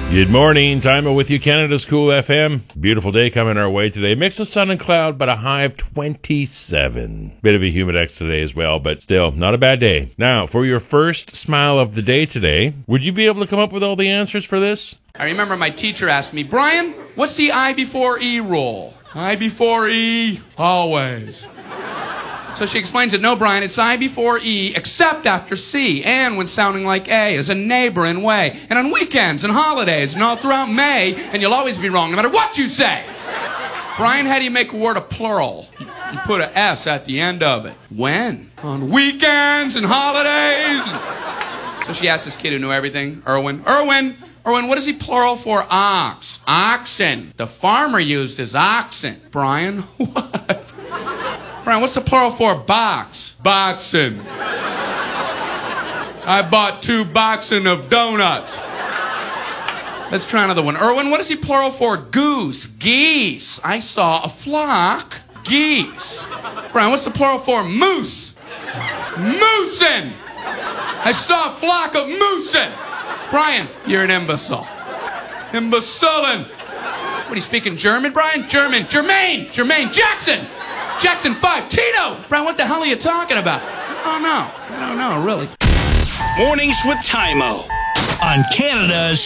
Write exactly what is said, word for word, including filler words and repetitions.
Good morning. Time with you, Canada's Cool F M. Beautiful day coming our way today. Mix of sun and cloud, but a high of twenty-seven. Bit of a humidex today as well, but still not a bad day. Now, for your first smile of the day today, would you be able to come up with all the answers for this? I remember my teacher asked me, Brian, what's the I before E rule? I before E, always. So she explains it, no, Brian, it's I before E, except after C, and when sounding like A, as a neighboring way, and on weekends and holidays, and all throughout May, and you'll always be wrong, no matter what you say. Brian, how do you make a word a plural? You put an S at the end of it. When? On weekends and holidays. So she asked this kid who knew everything, Erwin, Erwin, Erwin, what is he plural for ox? Oxen. The farmer used his oxen. Brian, what? Brian, what's the plural for box? Boxing. I bought two boxing of donuts. Let's try another one. Erwin, what is he plural for goose? Geese. I saw a flock. Geese. Brian, what's the plural for moose? Moosin. I saw a flock of moosin. Brian, you're an imbecile. Imbecilin. What, are you speaking German, Brian? German. Jermaine. Jermaine Jackson. Jackson five. Tito. Brian, what the hell are you talking about? I don't know. I don't know, really. Mornings with Tymo on Canada's